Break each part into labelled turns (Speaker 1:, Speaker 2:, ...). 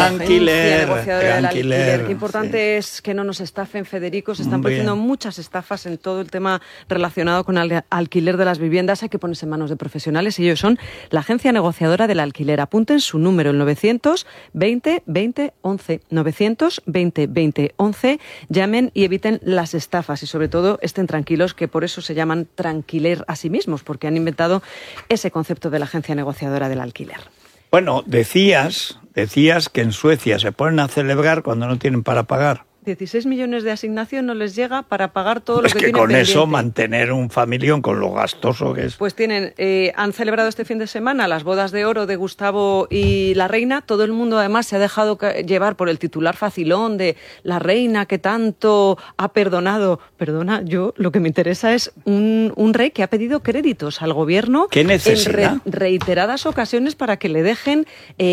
Speaker 1: Alquiler.
Speaker 2: Qué importante es que no nos estafen, Federico. Se están produciendo muchas estafas en todo el tema relacionado con el alquiler de las viviendas. Hay que ponerse en manos de profesionales. Ellos son la agencia negociadora del alquiler. Apunten su número, el 920 20 11. 920 20 11. Llamen y eviten las estafas y sobre todo estén tranquilos, que por eso se llaman tranquiler a sí mismos, porque han inventado ese concepto de la agencia negociadora del alquiler.
Speaker 1: Bueno, decías que en Suecia se ponen a celebrar cuando no tienen para pagar.
Speaker 2: 16 millones de asignación no les llega para pagar todo lo que tienen
Speaker 1: con
Speaker 2: pendiente.
Speaker 1: Eso mantener un familión con lo gastoso que es.
Speaker 2: Pues han celebrado este fin de semana las bodas de oro de Gustavo y la reina. Todo el mundo además se ha dejado llevar por el titular facilón de la reina que tanto ha perdonado. Perdona, yo lo que me interesa es un rey que ha pedido créditos al gobierno en reiteradas ocasiones para que le dejen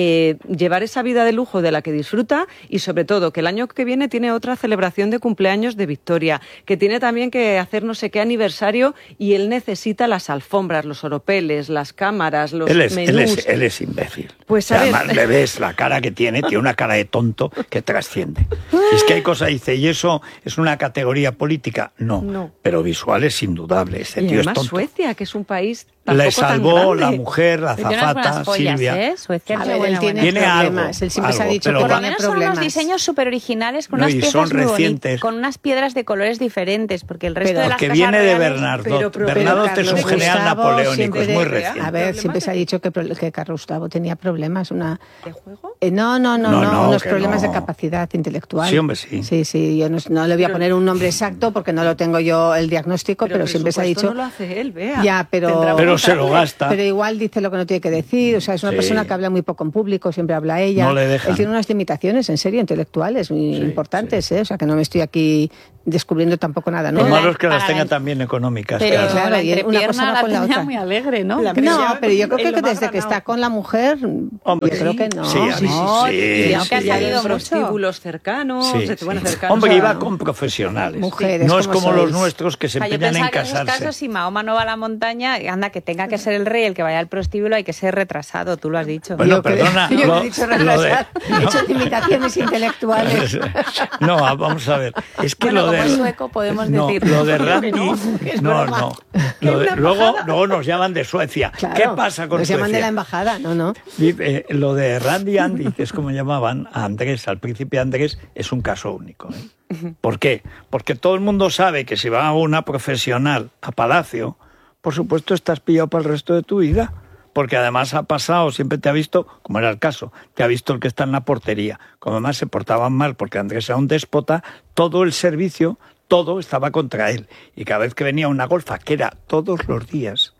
Speaker 2: llevar esa vida de lujo de la que disfruta y sobre todo que el año que viene tiene otra celebración de cumpleaños de Victoria, que tiene también que hacer no sé qué aniversario y él necesita las alfombras, los oropeles, las cámaras, los menús.
Speaker 1: Él es imbécil.
Speaker 2: Pues
Speaker 1: además le ves la cara que tiene una cara de tonto que trasciende. Es que hay cosas, dice, ¿y eso es una categoría política? No. Pero visual es indudable. Este tío
Speaker 2: además
Speaker 1: es tonto.
Speaker 2: Suecia, que es un país
Speaker 1: le salvó la mujer, la azafata,
Speaker 3: Silvia.
Speaker 4: Suecia tiene problemas. Él siempre se ha dicho
Speaker 3: por lo menos son unos diseños súper originales con unas piezas muy bonitas, con unas piedras de colores diferentes, porque el resto de las casas
Speaker 1: viene
Speaker 3: reales,
Speaker 1: de Bernardo. Bernardo es un general napoleónico, es muy reciente.
Speaker 4: A ver, siempre se ha dicho que Carlos Gustavo tenía problemas.
Speaker 2: ¿De juego?
Speaker 4: No, unos problemas de capacidad intelectual.
Speaker 1: Sí, hombre, sí.
Speaker 4: Sí, yo no le voy a poner un nombre exacto porque no lo tengo yo el diagnóstico, pero siempre se ha dicho...
Speaker 2: no lo hace él, vea.
Speaker 4: Ya, pero
Speaker 1: se lo gasta.
Speaker 4: Pero igual dice lo que no tiene que decir, o sea, es una persona que habla muy poco en público, siempre habla ella.
Speaker 1: No le dejan.
Speaker 4: Él tiene unas limitaciones, en serio, intelectuales muy importantes, o sea, que no me estoy aquí descubriendo tampoco nada nuevo.
Speaker 1: Lo malo es que las tenga también económicas.
Speaker 3: Pero
Speaker 1: claro.
Speaker 3: la entrepierna la tenía muy alegre, ¿no?
Speaker 4: No, pero yo creo que desde que está con la mujer,
Speaker 1: hombre,
Speaker 4: yo creo que no.
Speaker 1: Sí.
Speaker 2: Aunque ha salido prostíbulos cercanos,
Speaker 1: Hombre, iba con profesionales.
Speaker 4: Mujeres,
Speaker 1: no es como los nuestros que se empeñan en casarse.
Speaker 3: En esos casos, si Mahoma no va a la montaña, anda, que tenga que ser el rey el que vaya al prostíbulo, hay que ser retrasado, tú lo has dicho.
Speaker 1: Bueno, perdona.
Speaker 4: Yo no he dicho retrasar, he hecho limitaciones intelectuales.
Speaker 1: No, vamos a ver. Es que
Speaker 3: bueno, como sueco podemos decir.
Speaker 1: Lo de Randy, no. Luego nos llaman de Suecia.
Speaker 4: Claro,
Speaker 1: ¿Qué pasa con Suecia?
Speaker 4: Nos llaman de la embajada, no.
Speaker 1: Lo de Randy Andy, que es como llamaban a Andrés, al príncipe Andrés, es un caso único. ¿Por qué? Porque todo el mundo sabe que si va una profesional a Palacio, por supuesto estás pillado para el resto de tu vida. Porque además ha pasado, siempre te ha visto, como era el caso, te ha visto el que está en la portería. Como además se portaban mal porque Andrés era un déspota, todo el servicio, todo estaba contra él. Y cada vez que venía una golfa, que era todos los días,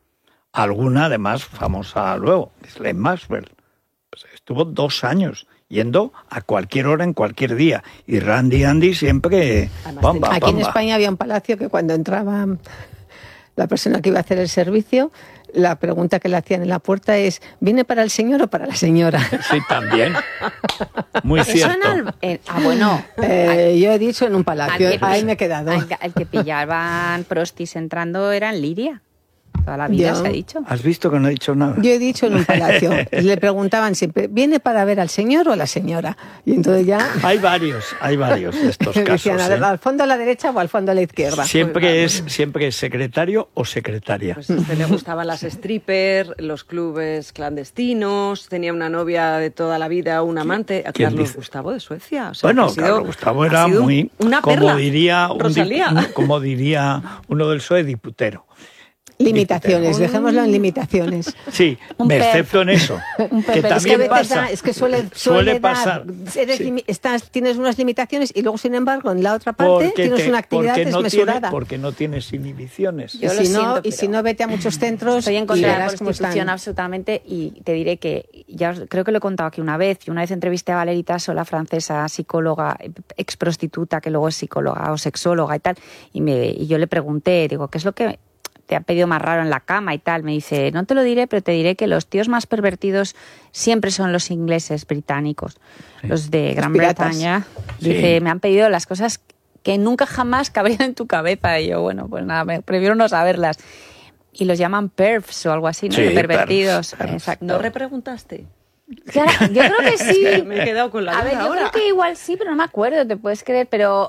Speaker 1: alguna además famosa luego, Ghislaine Maxwell, pues estuvo 2 años yendo a cualquier hora, en cualquier día. Y Randy Andy siempre...
Speaker 4: Aquí en España había un palacio que cuando entraba la persona que iba a hacer el servicio, la pregunta que le hacían en la puerta es: ¿viene para el señor o para la señora?
Speaker 1: Sí, también. Muy cierto.
Speaker 4: Yo he dicho en un palacio, ahí me he quedado.
Speaker 3: El que pillaban prostis entrando era en Liria. Toda la vida se ha dicho.
Speaker 1: ¿Has visto que no he dicho nada?
Speaker 4: Yo he dicho en un palacio. Le preguntaban siempre: ¿viene para ver al señor o a la señora? Y entonces ya...
Speaker 1: Hay varios de estos casos.
Speaker 4: Decían, ¿al fondo a la derecha o al fondo a la izquierda?
Speaker 1: Siempre es secretario o secretaria.
Speaker 2: Pues a usted le gustaban las strippers, los clubes clandestinos, tenía una novia de toda la vida, un amante, a Carlos Gustavo de Suecia. O sea,
Speaker 1: Carlos Gustavo era muy, como diría uno del PSOE, diputero.
Speaker 4: Limitaciones, dejémoslo en limitaciones.
Speaker 1: Sí, me excepto en eso. Que también pasa.
Speaker 4: Es que suele pasar. Tienes unas limitaciones y luego, sin embargo, en la otra parte tienes una actividad desmesurada.
Speaker 1: Porque no tienes inhibiciones.
Speaker 4: Si no, vete a muchos centros.
Speaker 3: Estoy en contra de la prostitución absolutamente, y te diré que ya creo que lo he contado aquí una vez. Una vez entrevisté a Valérie Tasso, la francesa psicóloga, ex prostituta, que luego es psicóloga o sexóloga y tal, y yo le pregunté, digo, ¿qué es lo que te ha pedido más raro en la cama y tal? Me dice: no te lo diré, pero te diré que los tíos más pervertidos siempre son los ingleses británicos, los de Gran Bretaña. Dice, me han pedido las cosas que nunca jamás cabrían en tu cabeza. Y yo, bueno, pues nada, prefiero no saberlas. Y los llaman pervs o algo así, ¿no?
Speaker 1: Sí,
Speaker 3: pervertidos.
Speaker 1: pervs.
Speaker 3: Exacto.
Speaker 2: ¿No repreguntaste?
Speaker 3: Claro, yo creo que sí.
Speaker 2: Me he quedado con la duda.
Speaker 3: A ver, yo
Speaker 2: ahora.
Speaker 3: creo que igual sí, pero no me acuerdo, te puedes creer, pero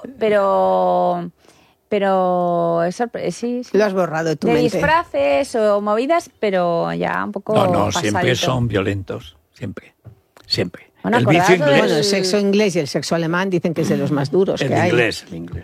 Speaker 3: sí.
Speaker 4: Lo has borrado de tu
Speaker 3: De
Speaker 4: mente.
Speaker 3: disfraces o movidas, pero ya un poco
Speaker 1: No, siempre
Speaker 3: pasadito.
Speaker 1: son violentos, siempre.
Speaker 3: Bueno,
Speaker 1: El vicio
Speaker 3: acordaos
Speaker 1: inglés.
Speaker 4: Bueno, el sexo inglés y el sexo alemán dicen que es de los más duros
Speaker 1: El
Speaker 4: que hay.
Speaker 1: inglés.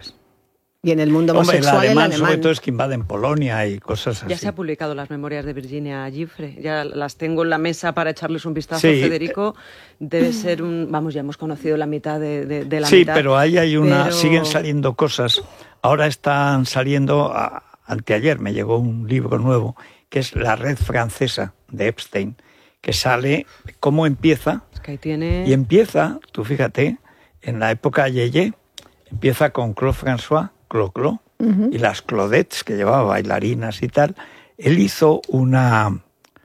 Speaker 4: Y en el mundo
Speaker 1: Hombre, el
Speaker 4: homosexual,
Speaker 1: alemán sobre todo es que invaden Polonia y cosas así.
Speaker 2: Ya se ha publicado las memorias de Virginia Giuffre. Ya las tengo en la mesa para echarles un vistazo,
Speaker 1: Sí.
Speaker 2: Federico. Debe ser ya hemos conocido la mitad de la
Speaker 1: Sí,
Speaker 2: mitad.
Speaker 1: pero ahí hay
Speaker 2: pero-
Speaker 1: siguen saliendo cosas. Ahora están saliendo, anteayer me llegó un libro nuevo, que es La red francesa de Epstein, que sale, cómo empieza,
Speaker 2: Es que ahí tiene...
Speaker 1: y empieza, tú fíjate, en la época Yeye, empieza con Claude François, Clo-Clo, y las Claudettes, que llevaba bailarinas y tal. Él hizo una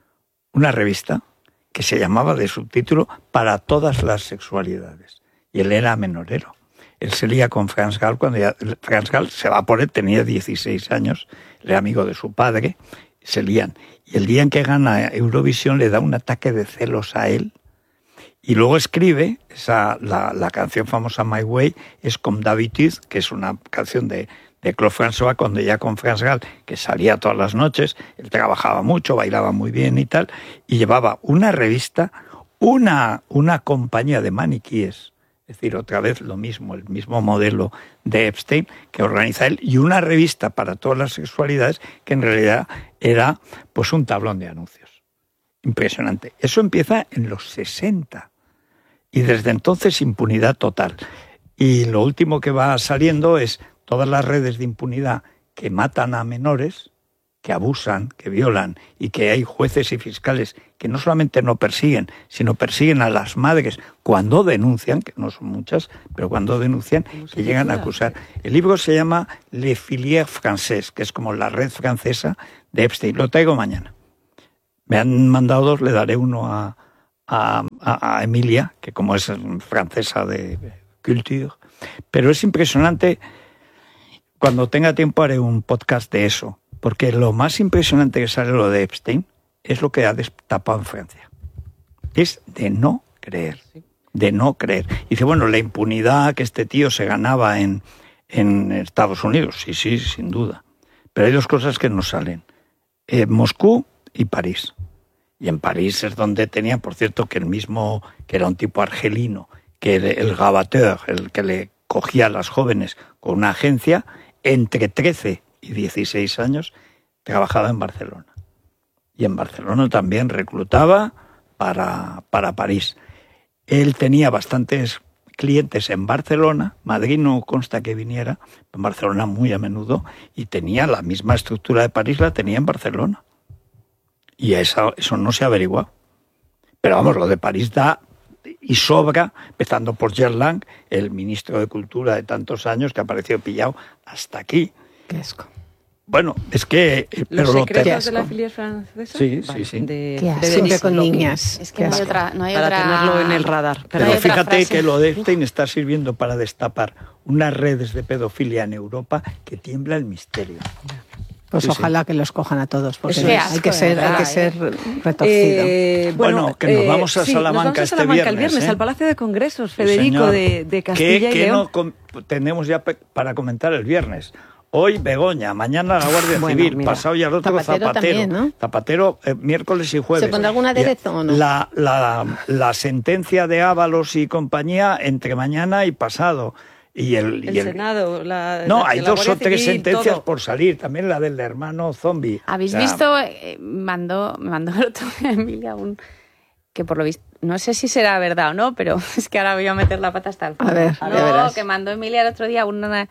Speaker 1: revista que se llamaba de subtítulo Para todas las sexualidades. Y él era menorero. Él se lía con Franz Gall cuando Franz Gall se va por él, tenía 16 años, era amigo de su padre, se lían. Y el día en que gana Eurovisión le da un ataque de celos a él. Y luego escribe, la canción famosa My Way, es Comme d'habitude, que es una canción de Claude François, cuando ya con Franz Gall, que salía todas las noches, él trabajaba mucho, bailaba muy bien y tal, y llevaba una revista, una compañía de maniquíes, es decir, otra vez lo mismo, el mismo modelo de Epstein que organiza él, y una revista para todas las sexualidades, que en realidad era pues un tablón de anuncios. Impresionante. Eso empieza en los 60 y desde entonces impunidad total. Y lo último que va saliendo es todas las redes de impunidad que matan a menores, que abusan, que violan, y que hay jueces y fiscales que no solamente no persiguen, sino persiguen a las madres cuando denuncian, que no son muchas, pero cuando denuncian, que llegan a acusar. El libro se llama Les Filières Françaises, que es como la red francesa de Epstein. Lo traigo mañana. Me han mandado 2, le daré uno a Emilia, que como es francesa de culture. Pero es impresionante, cuando tenga tiempo haré un podcast de eso, porque lo más impresionante que sale lo de Epstein es lo que ha destapado en Francia. Es de no creer, de no creer. Y dice, bueno, la impunidad que este tío se ganaba en Estados Unidos, sí, sin duda. Pero hay 2 cosas que no salen. Moscú y París. Y en París es donde tenía, por cierto, que el mismo, que era un tipo argelino, que el gabateur, el que le cogía a las jóvenes con una agencia, entre 13 y 16 años, trabajaba en Barcelona. Y en Barcelona también reclutaba para París. Él tenía bastantes clientes en Barcelona, Madrid no consta que viniera, en Barcelona muy a menudo, y tenía la misma estructura de París, la tenía en Barcelona. Y eso no se ha averiguado. Pero vamos, lo de París da y sobra, empezando por Gerland, el ministro de Cultura de tantos años, que ha aparecido pillado hasta aquí.
Speaker 4: Qué asco.
Speaker 1: Bueno, es que...
Speaker 2: ¿Los
Speaker 1: pero
Speaker 2: secretos de la Filière francesa?
Speaker 1: Sí.
Speaker 4: Qué
Speaker 2: De
Speaker 4: asco.
Speaker 2: Denis
Speaker 4: Siempre con
Speaker 2: Loki.
Speaker 4: niñas.
Speaker 3: Es que
Speaker 4: Qué
Speaker 3: no hay
Speaker 4: asco.
Speaker 3: otra... No hay
Speaker 2: Para
Speaker 3: otra...
Speaker 2: tenerlo en el radar.
Speaker 1: Pero
Speaker 3: hay otra
Speaker 1: fíjate
Speaker 3: frase.
Speaker 1: que lo de Epstein está sirviendo para destapar unas redes de pedofilia en Europa que tiembla el misterio.
Speaker 4: Pues
Speaker 1: Sí,
Speaker 4: ojalá que los cojan a todos, porque
Speaker 3: Es que
Speaker 4: hay que
Speaker 3: asco,
Speaker 4: ser,
Speaker 3: de verdad,
Speaker 4: retorcido.
Speaker 1: Bueno, que nos vamos a
Speaker 2: sí,
Speaker 1: Salamanca
Speaker 2: nos vamos a
Speaker 1: este
Speaker 2: Salamanca el
Speaker 1: viernes,
Speaker 2: viernes,
Speaker 1: ¿eh?
Speaker 2: al Palacio de Congresos,
Speaker 1: Sí,
Speaker 2: Federico,
Speaker 1: señor.
Speaker 2: de Castilla y
Speaker 1: ¿Qué
Speaker 2: León.
Speaker 1: tenemos ya para comentar el viernes? Hoy Begoña, mañana la Guardia
Speaker 2: Bueno,
Speaker 1: Civil,
Speaker 2: mira.
Speaker 1: pasado ya el otro
Speaker 4: Zapatero
Speaker 1: Zapatero.
Speaker 4: también, ¿no?
Speaker 1: Zapatero, miércoles y jueves.
Speaker 4: ¿Se pondrá algún aderezo o no?
Speaker 1: La sentencia de Ábalos y compañía entre mañana y pasado. Y el
Speaker 2: Senado,
Speaker 1: No, hay
Speaker 2: la
Speaker 1: 2
Speaker 2: Guardia
Speaker 1: o 3
Speaker 2: Civil,
Speaker 1: sentencias
Speaker 2: todo.
Speaker 1: por salir, también la del hermano zombie.
Speaker 3: ¿Habéis
Speaker 1: O sea,
Speaker 3: visto? Me mandó el otro día Emilia que por lo visto, no sé si será verdad o no, pero es que ahora voy a meter la pata hasta el fondo.
Speaker 4: A ver, ya verás.
Speaker 3: Que mandó Emilia el otro día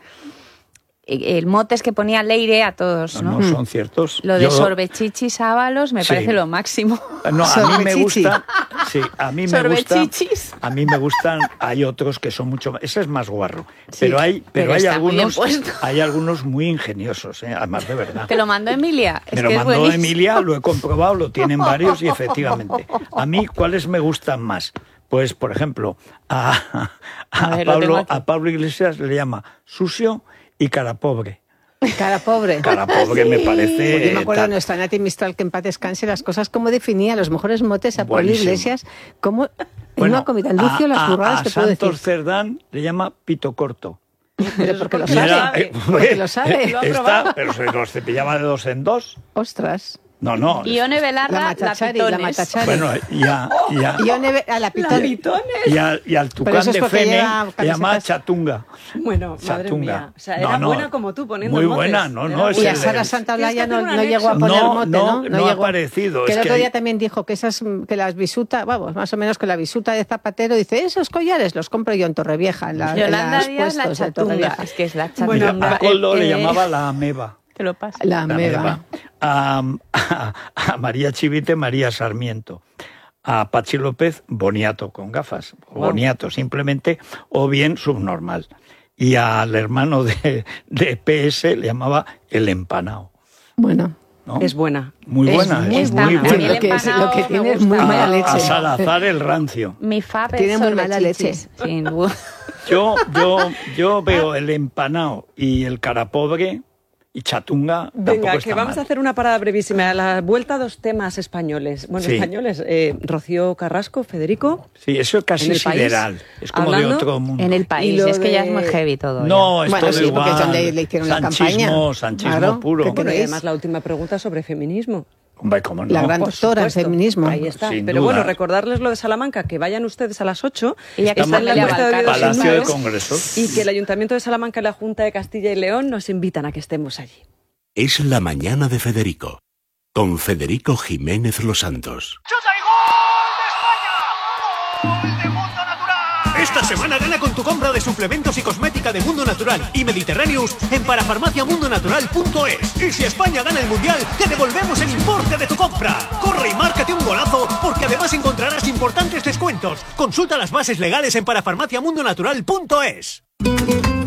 Speaker 3: el motes que ponía Leire a todos, ¿no?
Speaker 1: No son ciertos.
Speaker 3: Lo de
Speaker 1: Yo-
Speaker 3: sorbechichis Ábalos me
Speaker 1: Sí.
Speaker 3: parece lo máximo.
Speaker 1: No, a mí me
Speaker 4: Sorbechichi.
Speaker 1: gusta. Sí, a mí me gusta.
Speaker 3: Sorbechichis.
Speaker 1: A mí me gustan. Hay otros que son mucho más. Ese es más guarro. Pero hay
Speaker 3: está muy bien
Speaker 1: algunos.
Speaker 3: puesto.
Speaker 1: Hay algunos muy ingeniosos, además de verdad.
Speaker 3: ¿Te lo mandó Emilia?
Speaker 1: Me
Speaker 3: Es
Speaker 1: lo
Speaker 3: que es
Speaker 1: mandó
Speaker 3: buenísimo.
Speaker 1: Emilia, lo he comprobado, lo tienen varios y efectivamente. A mí, ¿cuáles me gustan más? Pues, por ejemplo,
Speaker 3: A ver, lo tengo aquí.
Speaker 1: a Pablo Iglesias le llama sucio y cara pobre.
Speaker 4: Cara pobre.
Speaker 1: Cara pobre me parece...
Speaker 4: Yo me acuerdo de nuestra Nati Mistral, que en paz descanse, las cosas como definía, los mejores motes a Poli Iglesias, como en una comida, en Lucio, las burradas que puedo decir.
Speaker 1: A Santos Cerdán le llama pito corto.
Speaker 4: Pero porque lo sabe. Porque lo sabe.
Speaker 1: Pero se los cepillaba de 2 en 2.
Speaker 4: Ostras.
Speaker 1: No.
Speaker 3: Y Ione Belarra,
Speaker 4: la Matachari.
Speaker 1: Bueno,
Speaker 4: Ione a la Pitones.
Speaker 1: Y al Tucán de Fene le llama Chatunga.
Speaker 2: Bueno, madre mía. O sea, era buena como tú poniendo
Speaker 1: muy
Speaker 2: motes.
Speaker 1: Buena, no.
Speaker 4: Y a Sara Santaolalla no llegó a poner mote, ¿no?
Speaker 1: No ha aparecido.
Speaker 4: Que el otro día también dijo que las bisutas, vamos, más o menos que la bisuta de Zapatero, dice, esos collares los compro yo en Torrevieja, en
Speaker 3: Yolanda Díaz, la Chatunga.
Speaker 2: Es que es la
Speaker 1: Chatunga. Bueno, a Coldo le llamaba la ameba.
Speaker 3: Te lo paso.
Speaker 4: La ameba.
Speaker 1: A María Chivite, María Sarmiento. A Pachi López, boniato con gafas. O boniato simplemente, o bien subnormal. Y al hermano de PS le llamaba el empanao.
Speaker 4: Bueno.
Speaker 2: ¿No? Es buena.
Speaker 1: Muy buena.
Speaker 3: Es muy buena.
Speaker 4: Lo que tiene es muy mala leche.
Speaker 1: A Salazar el rancio.
Speaker 3: Mi fab
Speaker 4: tiene muy mala leche.
Speaker 1: Yo veo el empanao y el cara pobre y Chatunga.
Speaker 2: Venga, que vamos a hacer una parada brevísima. A la vuelta, 2 temas españoles. Bueno, españoles. Rocío Carrasco, Federico.
Speaker 1: Sí, eso es casi sideral. Es como de otro mundo.
Speaker 3: En el país. Es que ya es muy heavy todo.
Speaker 1: No, es todo igual.
Speaker 4: Porque es donde le hicieron la campaña.
Speaker 1: Sanchismo puro.
Speaker 2: Bueno, y además la última pregunta sobre feminismo.
Speaker 1: Hombre, ¿cómo no?
Speaker 4: La gran doctora en feminismo.
Speaker 2: Ahí está.
Speaker 1: Sin
Speaker 2: Pero
Speaker 1: duda.
Speaker 2: Bueno, recordarles lo de Salamanca, que vayan ustedes a las 8.
Speaker 3: Y ya que
Speaker 2: están en la lista de
Speaker 1: Palacio de Congreso.
Speaker 2: Y que el Ayuntamiento de Salamanca y la Junta de Castilla y León nos invitan a que estemos allí.
Speaker 5: Es la mañana de Federico, con Federico Jiménez Los Santos.
Speaker 6: ¡Chuta y gol de España! ¡Gol de Mundo Natural! Esta semana gana con tu compra de suplementos y cosmética de Mundo Natural y Mediterráneos en parafarmaciamundonatural.es. Y si España gana el Mundial, te devolvemos el importe de tu compra. Corre y márcate un golazo, porque además encontrarás importantes descuentos. Consulta las bases legales en parafarmaciamundonatural.es.